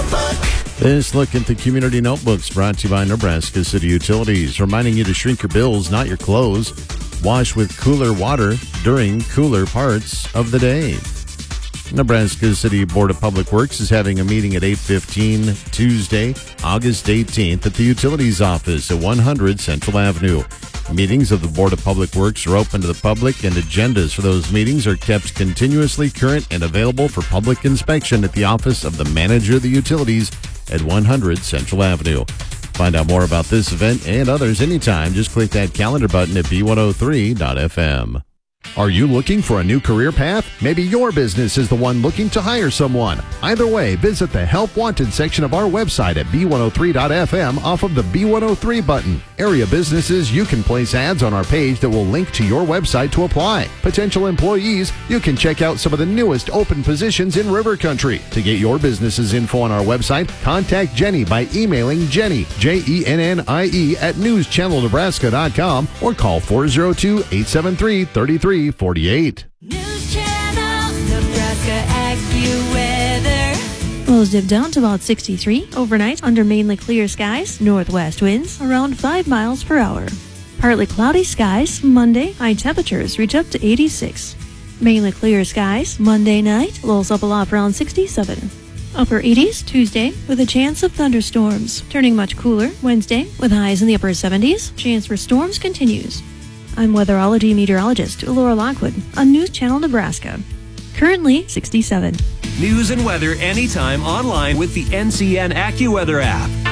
This look at the Community Notebooks brought to you by Nebraska City Utilities, reminding you to shrink your bills, not your clothes. Wash with cooler water during cooler parts of the day. Nebraska City Board of Public Works is having a meeting at 8:15 Tuesday, August 18th at the Utilities Office at 100 Central Avenue. Meetings of the Board of Public Works are open to the public, and agendas for those meetings are kept continuously current and available for public inspection at the Office of the Manager of the Utilities at 100 Central Avenue. Find out more about this event and others anytime. Just click that calendar button at b103.fm. Are you looking for a new career path? Maybe your business is the one looking to hire someone. Either way, visit the Help Wanted section of our website at b103.fm off of the B103 button. Area businesses, you can place ads on our page that will link to your website to apply. Potential employees, you can check out some of the newest open positions in River Country. To get your business's info on our website, contact Jenny by emailing Jenny, Jennie, at newschannelnebraska.com or call 402-873-3348. News Channel Nebraska AccuWeather. Lows dip down to about 63 overnight under mainly clear skies. Northwest winds around 5 miles per hour. Partly cloudy skies Monday. High temperatures reach up to 86. Mainly clear skies Monday night. Lows up a lot around 67. Upper 80s Tuesday with a chance of thunderstorms. Turning much cooler Wednesday with highs in the upper 70s. Chance for storms continues. I'm weatherology meteorologist Laura Lockwood on News Channel Nebraska. Currently 67. News and weather anytime online with the NCN AccuWeather app.